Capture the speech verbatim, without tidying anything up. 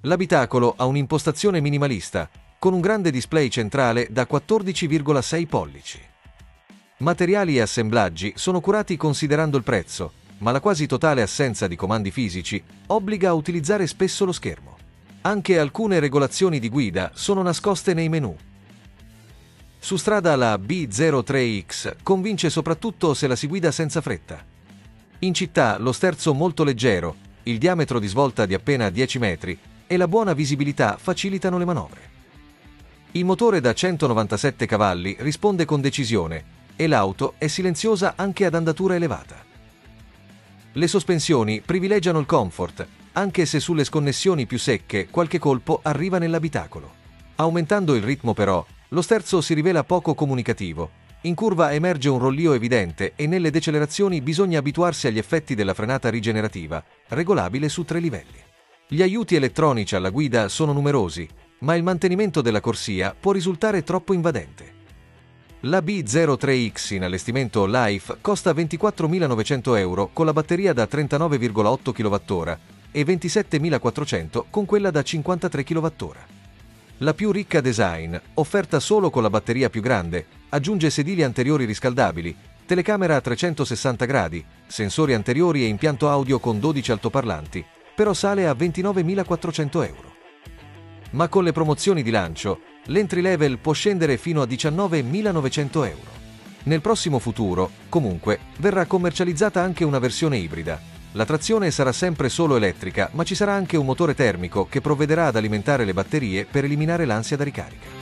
L'abitacolo ha un'impostazione minimalista, con un grande display centrale da quattordici virgola sei pollici. Materiali e assemblaggi sono curati considerando il prezzo, ma la quasi totale assenza di comandi fisici obbliga a utilizzare spesso lo schermo. Anche alcune regolazioni di guida sono nascoste nei menu. Su strada la B zero tre X convince soprattutto se la si guida senza fretta. In città lo sterzo molto leggero, il diametro di svolta di appena dieci metri e la buona visibilità facilitano le manovre. Il motore da centonovantasette cavalli risponde con decisione e l'auto è silenziosa anche ad andatura elevata. Le sospensioni privilegiano il comfort, anche se sulle sconnessioni più secche qualche colpo arriva nell'abitacolo. Aumentando il ritmo però, lo sterzo si rivela poco comunicativo. In curva emerge un rollio evidente e nelle decelerazioni bisogna abituarsi agli effetti della frenata rigenerativa, regolabile su tre livelli. Gli aiuti elettronici alla guida sono numerosi, ma il mantenimento della corsia può risultare troppo invadente. La B zero tre X in allestimento Life costa ventiquattromilanovecento euro con la batteria da trentanove virgola otto chilowattora e ventisettemilaquattrocento con quella da cinquantatré chilowattora. La più ricca design, offerta solo con la batteria più grande, aggiunge sedili anteriori riscaldabili, telecamera a trecentosessanta gradi, sensori anteriori e impianto audio con dodici altoparlanti, però sale a ventinovemilaquattrocento euro. Ma con le promozioni di lancio, l'entry level può scendere fino a diciannovemilanovecento euro. Nel prossimo futuro, comunque, verrà commercializzata anche una versione ibrida. La trazione sarà sempre solo elettrica, ma ci sarà anche un motore termico che provvederà ad alimentare le batterie per eliminare l'ansia da ricarica.